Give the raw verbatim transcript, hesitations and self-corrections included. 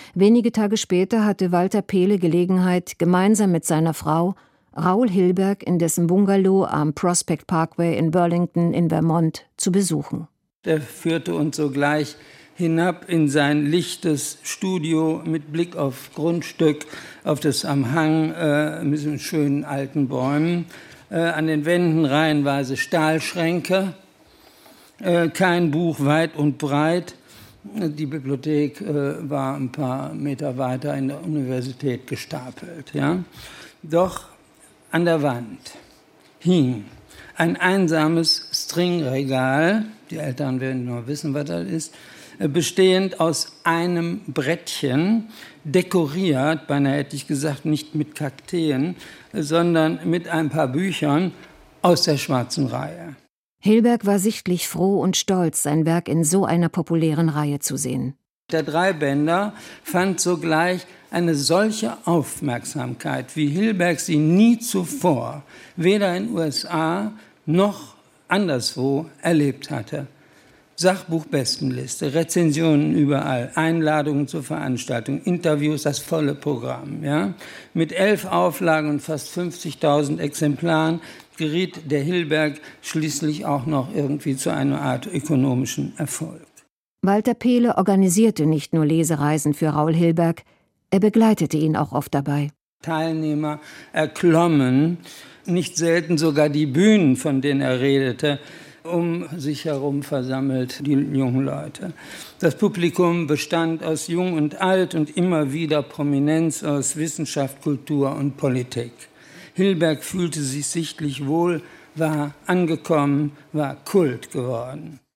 Wenige Tage später hatte Walter Pehle Gelegenheit, gemeinsam mit seiner Frau Raoul Hilberg in dessen Bungalow am Prospect Parkway in Burlington in Vermont zu besuchen. Er führte uns sogleich hinab in sein lichtes Studio mit Blick auf Grundstück, auf das am Hang äh, mit so schönen alten Bäumen. Äh, an den Wänden reihenweise Stahlschränke, äh, kein Buch weit und breit. Die Bibliothek äh, war ein paar Meter weiter in der Universität gestapelt. Ja? Doch an der Wand hing ein einsames Stringregal, die Eltern werden nur wissen, was das ist, bestehend aus einem Brettchen, dekoriert, beinahe hätte ich gesagt, nicht mit Kakteen, sondern mit ein paar Büchern aus der schwarzen Reihe. Hilberg war sichtlich froh und stolz, sein Werk in so einer populären Reihe zu sehen. Der Dreibänder fand sogleich eine solche Aufmerksamkeit, wie Hilberg sie nie zuvor, weder in den U S A noch anderswo erlebt hatte. Sachbuchbestenliste, Rezensionen überall, Einladungen zur Veranstaltung, Interviews, das volle Programm. Ja? Mit elf Auflagen und fast fünfzigtausend Exemplaren geriet der Hilberg schließlich auch noch irgendwie zu einer Art ökonomischen Erfolg. Walter Pehle organisierte nicht nur Lesereisen für Raoul Hilberg, er begleitete ihn auch oft dabei. Teilnehmer erklommen, nicht selten sogar die Bühnen, von denen er redete, um sich herum versammelt die jungen Leute. Das Publikum bestand aus Jung und Alt und immer wieder Prominenz aus Wissenschaft, Kultur und Politik. Hilberg fühlte sich sichtlich wohl, war angekommen, war Kult geworden.